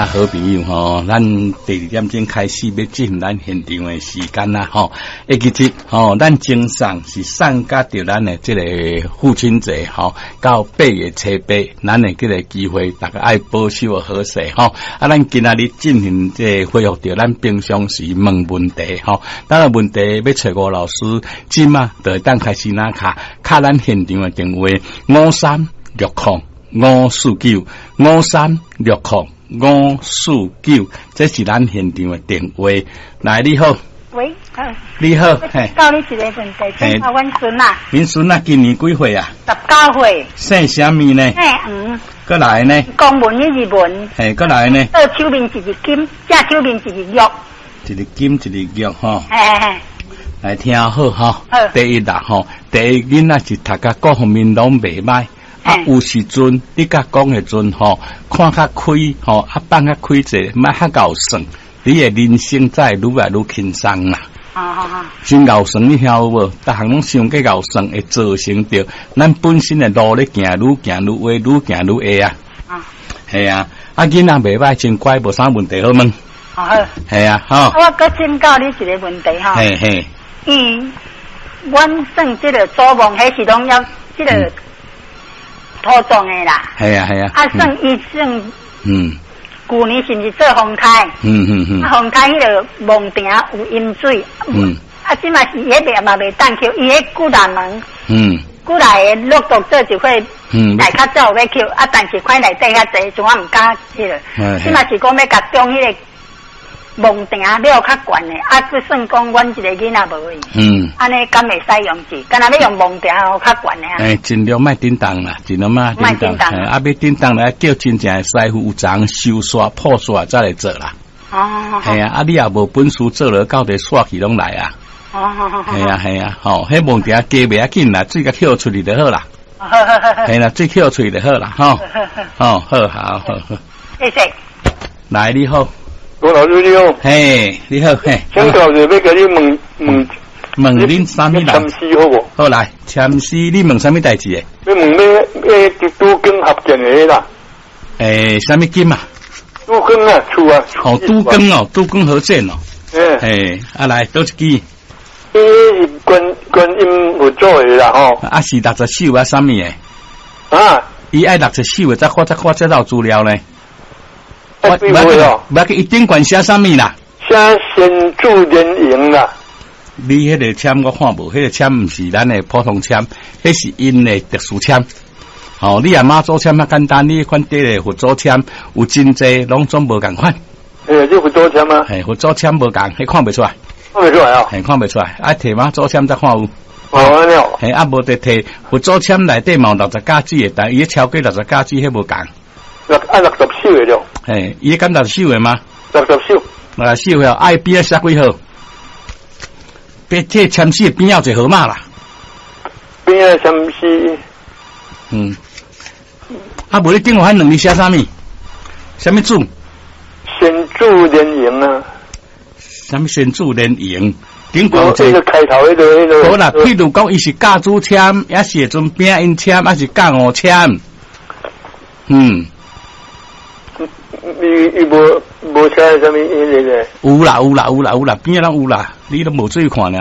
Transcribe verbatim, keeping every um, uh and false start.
啊，好朋友吼，咱第二点钟开始要进咱现场的时间啦吼。一其实吼，咱精送是送甲着咱的这个父亲节吼，到八月七八，咱的这个机会，大家爱保守好势吼。啊，咱今仔日进行这恢复着咱平常时问问题吼。当然问题要找吴老师，即嘛就当开始拿卡卡咱现场的电话五三六零五四九五三六零。五四九，这是咱现场的电话。来，你好。 喂，好。 你好，嘿。 教你一个问题，请教阮孙啊。 恁孙啊，今年几岁啊？ 十九岁。 姓啥物呢？ 姓黄。 过来呢？ 公文一字文。 嘿，过来呢？ 左手面一字金，正手面一字玉。 一个金，一个玉，吼。 嘿嘿嘿。 来听好吼。 好。 第一啦，吼，第一囡仔是读甲各方面拢袂歹。啊，有时阵你甲讲的阵吼，看较开吼，啊放较开者，莫较高算，你的人生才愈来愈轻松啦。 好好好。真高算你晓有无？逐项拢想过高算，会造成着咱本身的路咧行愈行愈歪，愈行愈矮啊。啊。系啊，啊囡仔袂歹，真乖，无啥问题好问。 好好。系啊，吼。 我搁请教你一个问题吼。 嘿嘿。 嗯，阮算即个做梦，迄是拢要即个。嗯土种的啦， 系啊系啊， 啊算伊算， 嗯， 旧年是毋是做风台？ 嗯嗯嗯， 啊风台迄个门顶有阴水，嗯，啊即嘛是伊迄边嘛袂当扣，伊迄古大门，嗯，古来的陆续做就会，嗯，大较早有要扣，啊但是看内底较济，像我毋敢去了，即嘛是讲要甲中迄个。门顶了较悬的，啊，只算讲阮一个囡仔无去，嗯，安尼敢袂使用字，敢若要用门顶哦较悬的啊。诶， 尽量莫叮当啦，尽量莫叮当，啊，要叮当来叫真正的师傅有章修刷破刷再来做啦。哦，系啊，啊，你也无本事做了，到底刷起拢来啊。哦，系啊系啊，吼，迄门顶加袂要紧啦，水甲跳出去就好啦。好好好，系啦，水跳出去就好啦，吼。好好好好好。 谢谢。 来，你好。 吴老师你好， 嘿，你好，嘿， 请教就要甲你问问问恁啥物啦？ 签诗好无？ 好来，签诗你问啥物代志诶？ 你问咩咩拄根合建诶啦？ 诶，啥物金啊？ 拄根啊，厝啊。 哦，拄根哦，拄根合建哦。 诶， 嘿，啊来，倒一支。 伊是观观音佛做诶啦吼。 啊是六十首啊，啥物诶？ 啊， 伊爱六十首诶，再看再看这道资料呢。 我不会哦， 不要去一定管写啥物啦， 写先助人营啦。 你迄个签我看无，迄个签毋是咱的普通签，迄是因的特殊签。哦，你阿妈做签较简单，你看这个佛祖签有真济，拢总无共款。 诶，这佛祖签吗？ 嘿，佛祖签无共，迄看袂出来。 看袂出来啊？ 嘿，看袂出来。啊，摕妈祖签才看有。 哦，安尼哦。 嘿，啊，无得摕佛祖签内底嘛六十家子的，但伊超过六十家子，迄無共。 六按六十首的了。 嘿，伊敢六十首的吗？ 六十首。 六十首了，爱边啊写几号？别这签诗边要一号码啦。 边啊签诗。 嗯。啊，无你顶我还两字写啥物？啥物字？ 先助人营啊。 啥物先助人营？顶过这个开头迄个迄个。 好啦，譬如讲，伊是教主签，也是阵边因签，还是教我签？嗯。 你你无无写啥物迄个？ 有啦有啦有啦有啦，边啊拢有啦，你都无注意看呢。